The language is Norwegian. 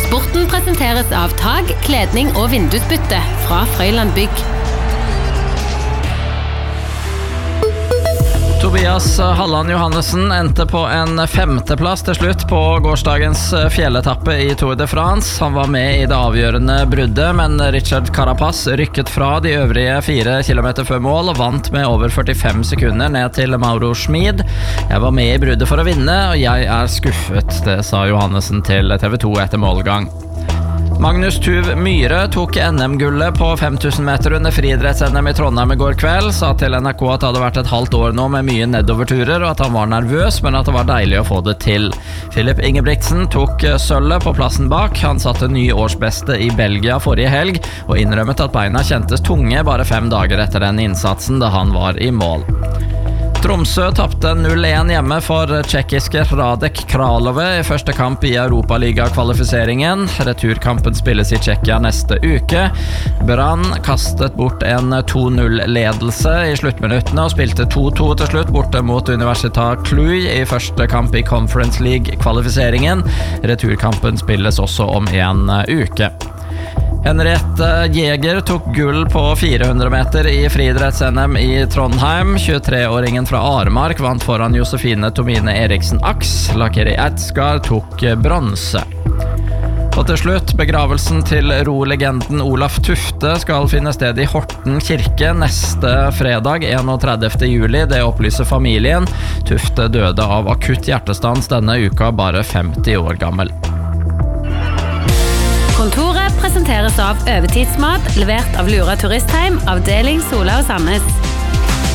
Sporten presenteres av tag, kledning og vindusbytte fra Frøyland Bygg. Tobias Halland Johannessen endte på en 5. plass til slutt på gårsdagens fjelletappe i Tour de France. Han var med i det avgjørende bruddet, men Richard Carapaz rykket fra de øvrige 4 kilometer før mål og vant med over 45 sekunder ned til Mauro Schmid. Jeg var med i bruddet for å vinne, og jeg er skuffet, det sa Johannessen til TV 2 etter målgang. Magnus Tuv Myhre tok NM-gullet på 5000 meter under friidretts-NM i Trondheim i går kveld, sa til NRK at det hadde vært et halvt år nå med mye nedoverturer, og at han var nervøs, men at det var deilig å få det til. Philip Ingebrigtsen tok sølvet på plassen bak. Han satte ny årsbeste i Belgia forrige helg, og innrømmet at beina kjentes tunge bare 5 dager etter den innsatsen da han var i mål. Tromsø tappte 0-1 hjemme for tjekkiske Radek Kralove i første kamp i Europaliga-kvalifiseringen. Returkampen spilles i Tsjekkia neste uke. Brann kastet bort en 2-0-ledelse i sluttminuttene og spilte 2-2 til slutt borte mot Universitat Cluj i første kamp i Conference League-kvalifiseringen. Returkampen spilles også om en uke. Henriette Jæger tok gull på 400 meter i friidretts-NM i Trondheim. 23-åringen fra Aremark vant foran Josefine Tomine Eriksen Aks. Lakeri Ertsgaard tok bronse. Og til slutt, begravelsen til rolegenden Olaf Tufte skal finne sted i Horten kirke neste fredag, 31. juli. Det opplyser familien. Tufte døde av akutt hjertestans denne uka, bare 50 år gammel. Kontoret presenteres av Overtidsmat, levert av Lura Turistheim, avdeling Sola og Sandnes.